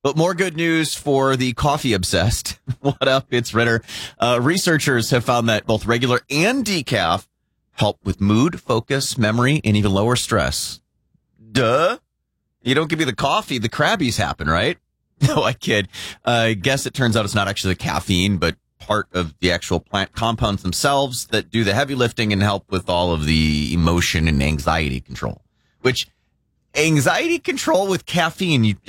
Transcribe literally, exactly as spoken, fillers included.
But more good news for the coffee obsessed. What up? It's Ritter. Uh, researchers have found that both regular and decaf help with mood, focus, memory, and even lower stress. Duh. You don't give me the coffee, the crabbies happen, right? No, I kid. Uh, I guess it turns out it's not actually the caffeine, but part of the actual plant compounds themselves that do the heavy lifting and help with all of the emotion and anxiety control. Which, anxiety control with caffeine, you,